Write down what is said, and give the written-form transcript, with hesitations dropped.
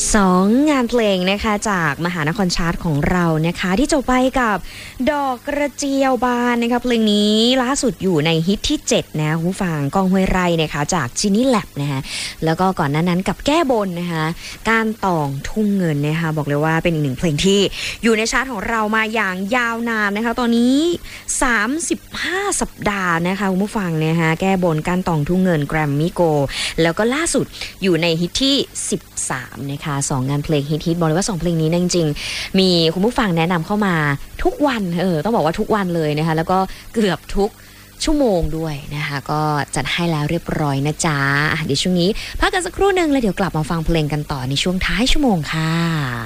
งานเพลงนะคะจากมหานครชาร์ตของเรานะคะที่จบไปกับดอกกระเจียวบานนะคะเพลงนี้ล่าสุดอยู่ในฮิตที่7นะผู้ฟังกองห้วยไร่นะคะจากจินี่แลบนะคะแล้วก็ก่อนหน้านั้นกับแก้บนนะคะการตองทุ่งเงินนะคะบอกเลยว่าเป็นอีกหนึ่งเพลงที่อยู่ในชาร์ตของเรามาอย่างยาวนานนะคะตอนนี้35สัปดาห์นะคะคุณผู้ฟังนะคะแก้บนการตองทุ่งเงินแกรมมี่โกแล้วก็ล่าสุดอยู่ในฮิตที่13นะคะ2งานเพลงฮิตบอกเลยว่า2เพลงนี้จริงๆมีคุณผู้ฟังแนะนำเข้ามาทุกวันต้องบอกว่าทุกวันเลยนะคะแล้วก็เกือบทุกชั่วโมงด้วยนะคะก็จัดให้แล้วเรียบร้อยนะจ๊ะเดี๋ยวช่วงนี้พักกันสักครู่นึงแล้วเดี๋ยวกลับมาฟังเพลงกันต่อในช่วงท้ายชั่วโมงค่ะ